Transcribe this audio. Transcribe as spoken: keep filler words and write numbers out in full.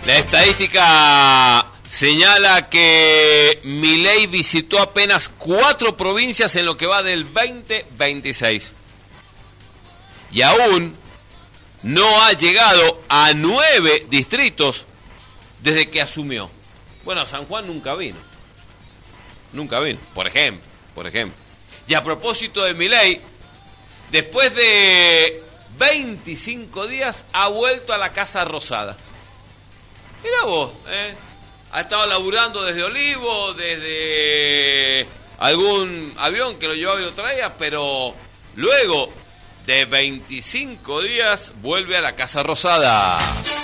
La estadística señala que Milei visitó apenas cuatro provincias en lo que va del veinte veintiséis. Y aún no ha llegado a nueve distritos desde que asumió. Bueno, San Juan nunca vino. Nunca vino, por ejemplo, por ejemplo. Y a propósito de Milei, después de veinticinco días ha vuelto a la Casa Rosada. Mirá vos, ¿eh? Ha estado laburando desde Olivo, desde algún avión que lo llevaba y lo traía, pero luego de veinticinco días vuelve a la Casa Rosada.